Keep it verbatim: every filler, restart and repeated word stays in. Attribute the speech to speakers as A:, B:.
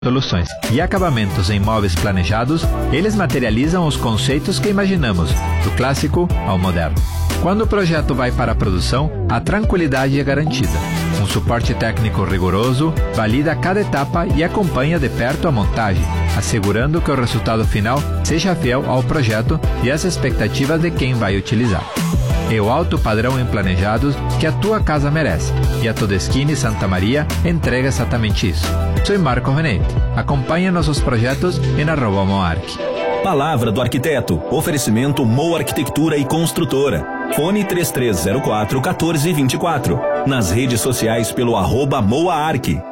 A: soluções e acabamentos em móveis planejados, eles materializam os conceitos que imaginamos, do clássico ao moderno. Quando o projeto vai para a produção, a tranquilidade é garantida. Um suporte técnico rigoroso valida cada etapa e acompanha de perto a montagem, assegurando que o resultado final seja fiel ao projeto e às expectativas de quem vai utilizar. É o alto padrão em planejados que a tua casa merece, e a Todeschini Santa Maria entrega exatamente isso. Sou Marco Venete. Acompanhe nossos projetos em arroba Moarc.
B: Palavra do arquiteto. Oferecimento Moa Arquitectura e Construtora. Fone três três zero quatro, um quatro dois quatro. Nas redes sociais pelo arroba Moa Arc.